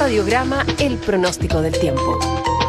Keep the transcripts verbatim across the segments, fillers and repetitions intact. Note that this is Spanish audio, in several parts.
Radiograma, el pronóstico del tiempo.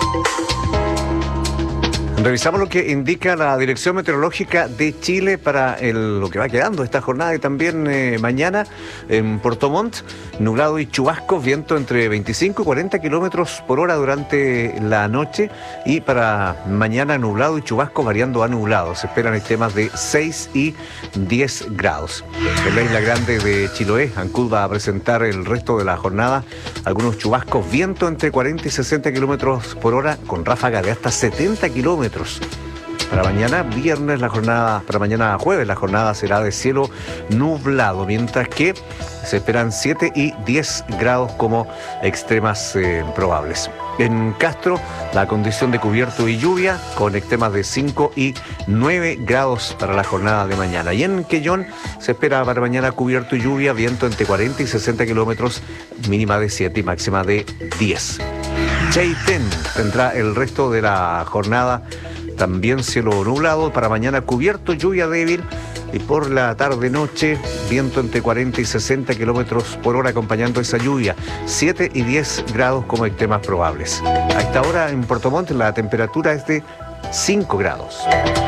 Revisamos lo que indica la Dirección Meteorológica de Chile para el, lo que va quedando esta jornada y también eh, mañana en Puerto Montt, nublado y chubascos, viento entre veinticinco y cuarenta kilómetros por hora durante la noche, y para mañana nublado y chubascos variando a nublado. Se esperan extremas de seis y diez grados. En la isla grande de Chiloé, Ancud va a presentar el resto de la jornada algunos chubascos, viento entre cuarenta y sesenta kilómetros por hora con ráfaga de hasta setenta kilómetros. Para mañana viernes la jornada, para mañana jueves la jornada será de cielo nublado, mientras que se esperan siete y diez grados como extremas eh, probables. En Castro, la condición de cubierto y lluvia, con extremas de cinco y nueve grados para la jornada de mañana. Y en Quellón se espera para mañana cubierto y lluvia, viento entre cuarenta y sesenta kilómetros, mínima de siete y máxima de diez. Chaitén tendrá el resto de la jornada también cielo nublado, para mañana cubierto, lluvia débil, y por la tarde-noche viento entre cuarenta y sesenta kilómetros por hora acompañando esa lluvia, siete y diez grados como extremas probables. A esta hora en Puerto Montt la temperatura es de cinco grados.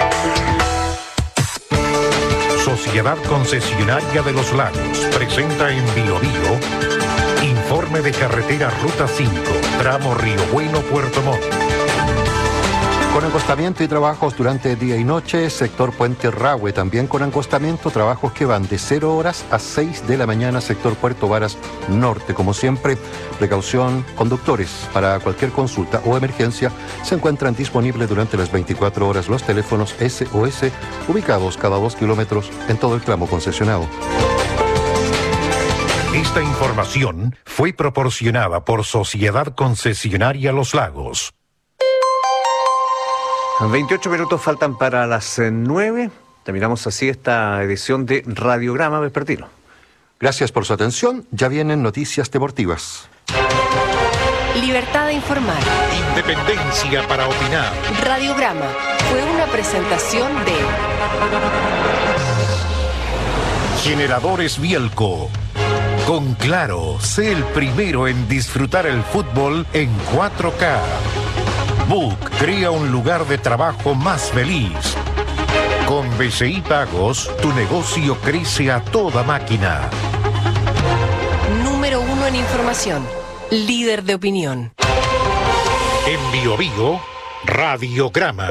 Sociedad Concesionaria de los Lagos presenta en Bio Bio informe de carretera Ruta cinco, tramo Río Bueno, Puerto Montt. Con acostamiento y trabajos durante día y noche, sector Puente Rahue, también con acostamiento, trabajos que van de cero horas a seis de la mañana, sector Puerto Varas Norte. Como siempre, precaución, conductores. Para cualquier consulta o emergencia, se encuentran disponibles durante las veinticuatro horas los teléfonos S O S, ubicados cada dos kilómetros en todo el tramo concesionado. Esta información fue proporcionada por Sociedad Concesionaria Los Lagos. veintiocho minutos faltan para las nueve. Terminamos así esta edición de Radiograma Vespertino. Gracias por su atención. Ya vienen noticias deportivas. Libertad de informar. Independencia para opinar. Radiograma fue una presentación de Generadores Bielco. Con Claro, sé el primero en disfrutar el fútbol en cuatro K. Book crea un lugar de trabajo más feliz. Con B C I Pagos, tu negocio crece a toda máquina. Número uno en información. Líder de opinión. En Bio Bio, Radiograma.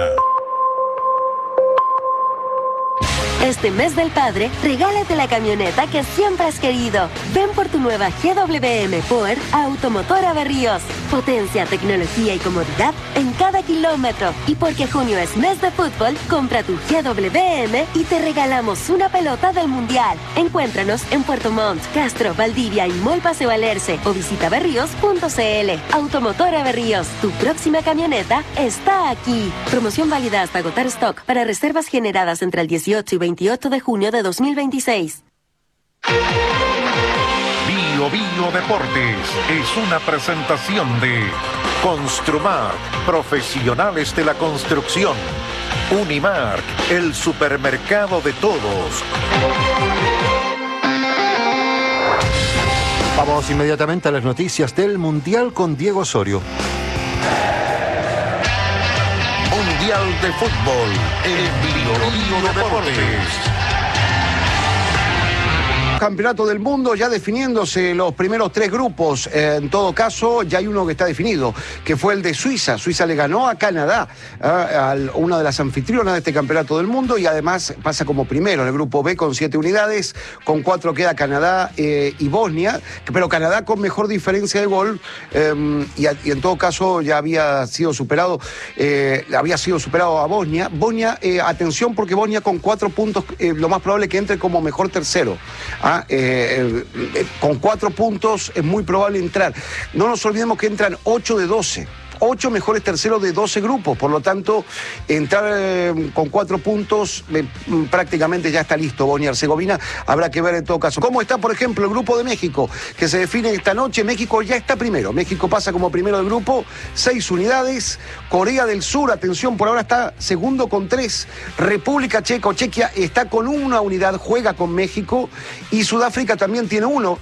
Este mes del padre, regálate la camioneta que siempre has querido. Ven por tu nueva G W M Power a Automotora Berríos. Potencia, tecnología y comodidad en cada kilómetro. Y porque junio es mes de fútbol, compra tu G W M y te regalamos una pelota del Mundial. Encuéntranos en Puerto Montt, Castro, Valdivia y Mall Paseo Alerce o visita berríos punto c l. Automotora Berríos, tu próxima camioneta está aquí. Promoción válida hasta agotar stock para reservas generadas entre el dieciocho y veintiocho de junio de dos mil veintiséis. Bio Bio Deportes es una presentación de Construmark, profesionales de la construcción. Unimark, el supermercado de todos. Vamos inmediatamente a las noticias del Mundial con Diego Osorio. Mundial de Fútbol en Bio Bio Deportes. Campeonato del Mundo, ya definiéndose los primeros tres grupos. Eh, en todo caso, ya hay uno que está definido, que fue el de Suiza. Suiza le ganó a Canadá, eh, a una de las anfitrionas de este Campeonato del Mundo, y además pasa como primero en el grupo B con siete unidades. Con cuatro queda Canadá eh, y Bosnia, pero Canadá con mejor diferencia de gol, eh, y, a, y en todo caso ya había sido superado, eh, había sido superado a Bosnia. Bosnia, eh, atención, porque Bosnia con cuatro puntos, eh, lo más probable es que entre como mejor tercero. Ah, eh, eh, con cuatro puntos es muy probable entrar. No nos olvidemos que entran ocho de doce. Ocho mejores terceros de doce grupos, por lo tanto, entrar eh, con cuatro puntos eh, prácticamente ya está listo Bosnia y Herzegovina. Habrá que ver en todo caso cómo está, por ejemplo, el grupo de México, que se define esta noche. México ya está primero. México pasa como primero del grupo, seis unidades. Corea del Sur, atención, por ahora está segundo con tres. República Checa o Chequia está con una unidad, juega con México. Y Sudáfrica también tiene uno.